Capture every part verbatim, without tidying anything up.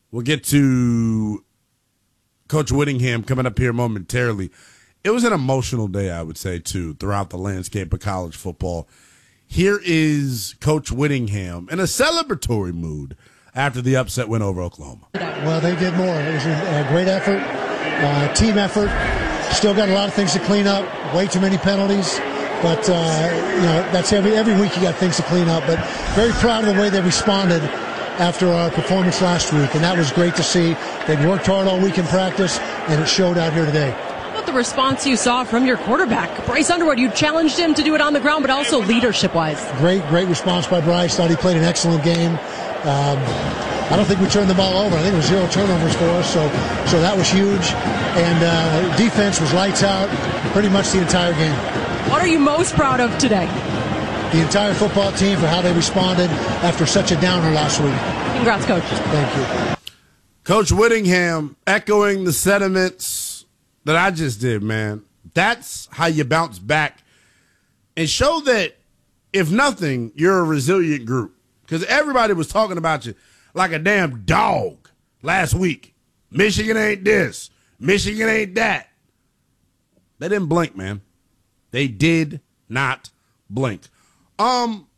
We'll get to Coach Whittingham coming up here momentarily. It was an emotional day, I would say, too, throughout the landscape of college football. Here is Coach Whittingham in a celebratory mood after the upset win over Oklahoma. Well, they did more. It was a great effort, uh, team effort. Still got a lot of things to clean up, way too many penalties. But, uh, you know, that's every every week you got things to clean up. But very proud of the way they responded after our performance last week, and that was great to see. They'd worked hard all week in practice, and it showed out here today. What about the response you saw from your quarterback, Bryce Underwood? You challenged him to do it on the ground, but also leadership-wise. Great, great response by Bryce. Thought he played an excellent game. Um, I don't think we turned the ball over. I think it was zero turnovers for us, so so that was huge. And uh, defense was lights out pretty much the entire game. What are you most proud of today? The entire football team for how they responded after such a downer last week. Congrats, Coach. Thank you. Coach Whittingham echoing the sentiments that I just did, man. That's how you bounce back and show that, if nothing, you're a resilient group. Because everybody was talking about you like a damn dog last week. Michigan ain't this. Michigan ain't that. They didn't blink, man. They did not blink. Um,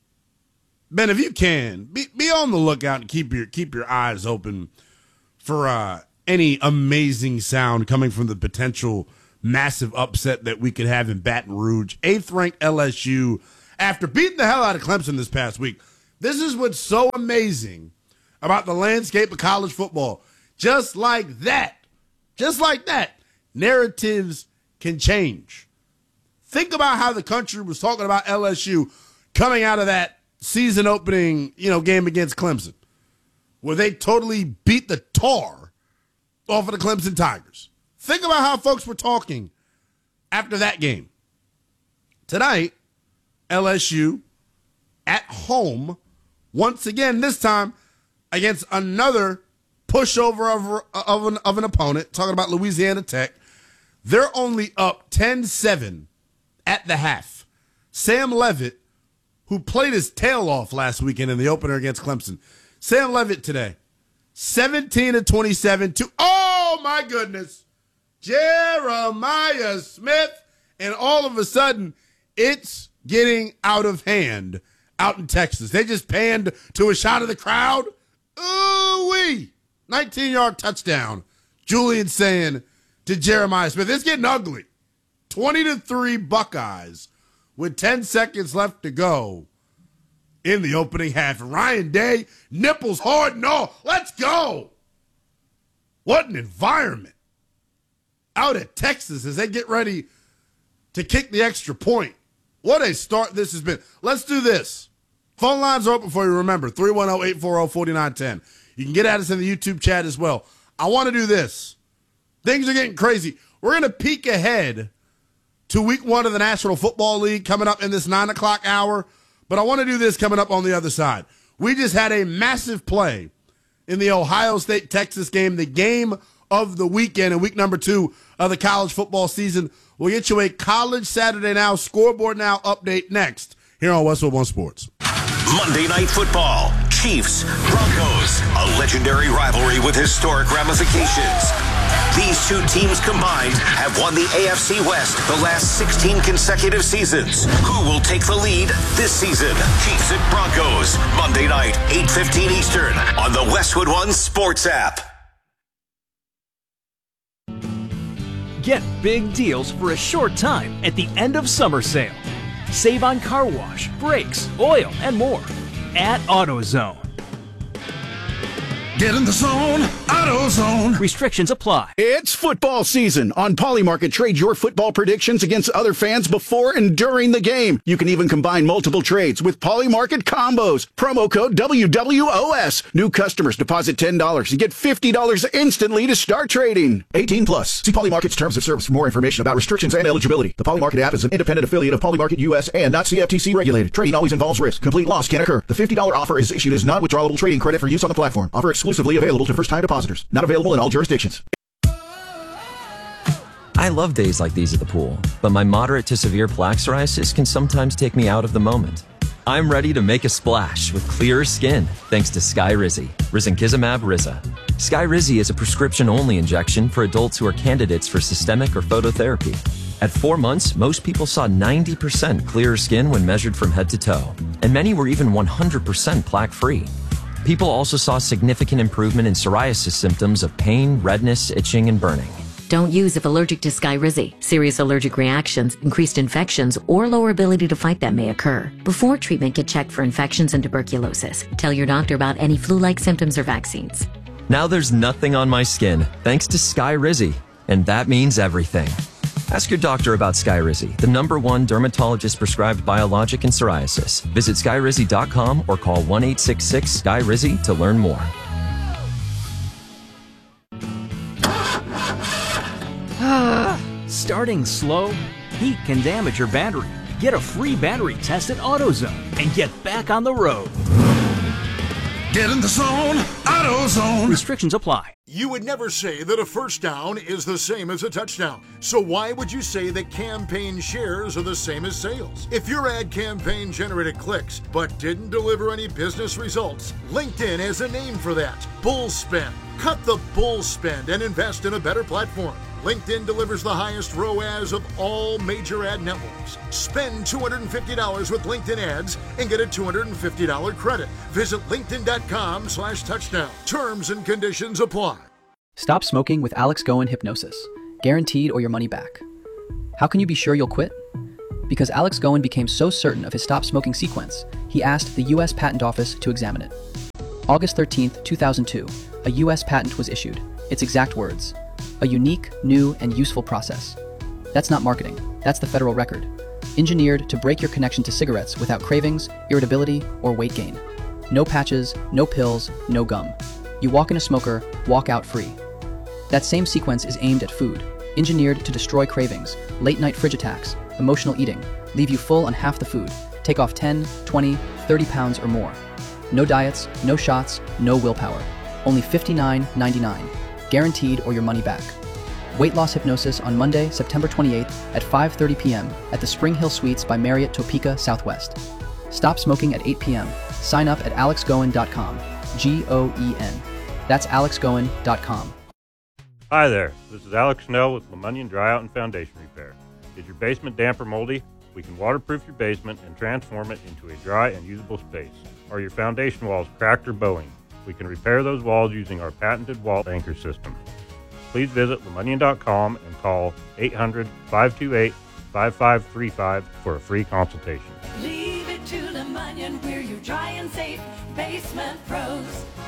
Ben, if you can, be be on the lookout and keep your keep your eyes open for uh, any amazing sound coming from the potential massive upset that we could have in Baton Rouge. Eighth-ranked L S U, after beating the hell out of Clemson this past week. This is what's so amazing about the landscape of college football. Just like that, just like that, narratives can change. Think about how the country was talking about L S U coming out of that season opening, you know, game against Clemson, where they totally beat the tar off of the Clemson Tigers. Think about how folks were talking after that game. Tonight, L S U at home, once again, this time against another pushover of, of, an, of an opponent, talking about Louisiana Tech. They're only up ten seven at the half. Sam Leavitt, who played his tail off last weekend in the opener against Clemson. Sam Leavitt today, seventeen of twenty-seven to, oh my goodness, Jeremiah Smith. And all of a sudden, it's getting out of hand out in Texas. They just panned to a shot of the crowd. Ooh-wee. nineteen-yard touchdown. Julian saying to Jeremiah Smith, it's getting ugly. twenty to three Buckeyes with ten seconds left to go in the opening half. Ryan Day, nipples hard and all. Let's go. What an environment out at Texas as they get ready to kick the extra point. What a start this has been. Let's do this. Phone lines are open for you, remember, three one zero, eight four zero, four nine one zero. You can get at us in the YouTube chat as well. I want to do this. Things are getting crazy. We're going to peek ahead to week one of the National Football League coming up in this nine o'clock hour, but I want to do this coming up on the other side. We just had a massive play in the Ohio State-Texas game, the game of the weekend in week number two of the college football season. We'll get you a College Saturday Now, Scoreboard Now update next here on Westwood One Sports. Monday Night Football, Chiefs, Broncos, a legendary rivalry with historic ramifications. These two teams combined have won the A F C West the last sixteen consecutive seasons. Who will take the lead this season? Chiefs at Broncos, Monday night, eight fifteen Eastern on the Westwood One Sports app. Get big deals for a short time at the end of summer sale. Save on car wash, brakes, oil, and more at AutoZone. Get in the zone, AutoZone. Restrictions apply. It's football season. On Polymarket, trade your football predictions against other fans before and during the game. You can even combine multiple trades with Polymarket combos. Promo code W W O S. New customers deposit ten dollars and get fifty dollars instantly to start trading. eighteen plus. See Polymarket's terms of service for more information about restrictions and eligibility. The Polymarket app is an independent affiliate of Polymarket U S and not C F T C regulated. Trading always involves risk. Complete loss can occur. The fifty dollars offer is issued as non-withdrawable trading credit for use on the platform. Offer exclusively available to first-time depositors. Not available in all jurisdictions. I love days like these at the pool, but my moderate to severe plaque psoriasis can sometimes take me out of the moment. I'm ready to make a splash with clearer skin thanks to Skyrizi, risankizumab Riza. Skyrizi is a prescription-only injection for adults who are candidates for systemic or phototherapy. At four months, most people saw ninety percent clearer skin when measured from head to toe, and many were even one hundred percent plaque-free. People also saw significant improvement in psoriasis symptoms of pain, redness, itching, and burning. Don't use if allergic to Skyrizi. Serious allergic reactions, increased infections, or lower ability to fight them may occur. Before treatment, get checked for infections and tuberculosis. Tell your doctor about any flu-like symptoms or vaccines. Now there's nothing on my skin, thanks to Skyrizi, and that means everything. Ask your doctor about Skyrizi, the number one dermatologist-prescribed biologic in psoriasis. Visit Skyrizi dot com or call one eight six six Skyrizi to learn more. Starting slow? Heat can damage your battery. Get a free battery test at AutoZone and get back on the road. Get in the zone, AutoZone. Restrictions apply. You would never say that a first down is the same as a touchdown. So why would you say that campaign shares are the same as sales? If your ad campaign generated clicks but didn't deliver any business results, LinkedIn has a name for that: bull spend. Cut the bull spend and invest in a better platform. LinkedIn delivers the highest R O A S of all major ad networks. Spend two hundred fifty dollars with LinkedIn ads and get a two hundred fifty dollars credit. Visit linkedin.com slash touchdown. Terms and conditions apply. Stop smoking with Alex Goen Hypnosis. Guaranteed or your money back. How can you be sure you'll quit? Because Alex Goen became so certain of his stop smoking sequence, he asked the U S Patent Office to examine it. August thirteenth, two thousand two, a U S patent was issued. Its exact words: a unique, new, and useful process. That's not marketing. That's the federal record. Engineered to break your connection to cigarettes without cravings, irritability, or weight gain. No patches, no pills, no gum. You walk in a smoker, walk out free. That same sequence is aimed at food. Engineered to destroy cravings, late-night fridge attacks, emotional eating, leave you full on half the food, take off ten, twenty, thirty pounds or more. No diets, no shots, no willpower. Only fifty-nine ninety-nine. Guaranteed or your money back. Weight loss hypnosis on Monday, September twenty-eighth at five thirty p.m. at the Spring Hill Suites by Marriott Topeka Southwest. Stop smoking at eight p.m. Sign up at alex goen dot com. G O E N. That's alex goen dot com. Hi there, this is Alex Snell with LeMonion Dryout and Foundation Repair. Is your basement damp or moldy? We can waterproof your basement and transform it into a dry and usable space. Are your foundation walls cracked or bowing? We can repair those walls using our patented wall anchor system. Please visit lemonion dot com and call eight hundred, five two eight, five five three five for a free consultation. Leave it to LeMonion, we're your dry and safe basement pros.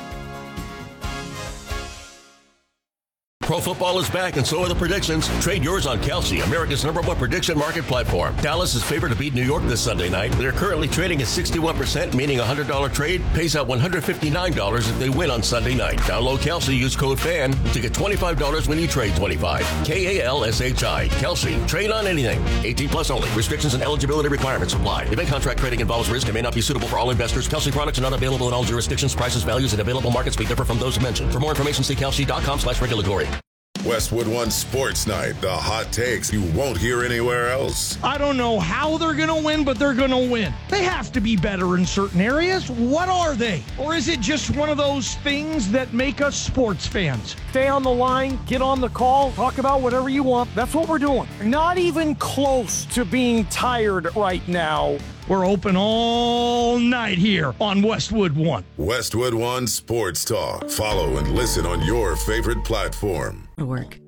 Pro football is back, and so are the predictions. Trade yours on Kalshi, America's number one prediction market platform. Dallas is favored to beat New York this Sunday night. They're currently trading at sixty-one percent, meaning a one hundred dollars trade pays out one hundred fifty-nine dollars if they win on Sunday night. Download Kalshi, use code FAN to get twenty-five dollars when you trade twenty-five dollars. K A L S H I. Kalshi. Trade on anything. eighteen plus only. Restrictions and eligibility requirements apply. Event contract trading involves risk and may not be suitable for all investors. Kalshi products are not available in all jurisdictions. Prices, values, and available markets may differ from those mentioned. For more information, see kalshi dot com slash regulatory. Westwood One Sports Night, the hot takes you won't hear anywhere else. I don't know how they're going to win, but they're going to win. They have to be better in certain areas. What are they? Or is it just one of those things that make us sports fans? Stay on the line, get on the call, talk about whatever you want. That's what we're doing. Not even close to being tired right now. We're open all night here on Westwood One. Westwood One Sports Talk. Follow and listen on your favorite platform. Work.